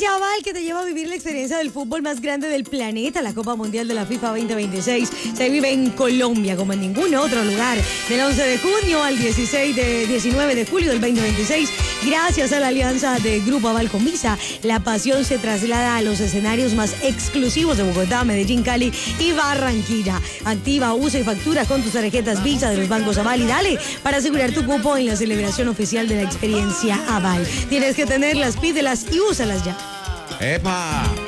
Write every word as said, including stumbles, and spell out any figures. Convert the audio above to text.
Experiencia Aval, que te lleva a vivir la experiencia del fútbol más grande del planeta, la Copa Mundial de la FIFA veinte veintiséis. Se vive en Colombia como en ningún otro lugar. Del once de junio al dieciséis de, diecinueve de julio del veinte veintiséis, gracias a la alianza de Grupo Aval con Visa, la pasión se traslada a los escenarios más exclusivos de Bogotá, Medellín, Cali y Barranquilla. Activa, usa y factura con tus tarjetas Visa de los bancos Aval y dale para asegurar tu cupo en la celebración oficial de la experiencia Aval. Tienes que tenerlas, pídelas y úsalas ya. ¡Epa!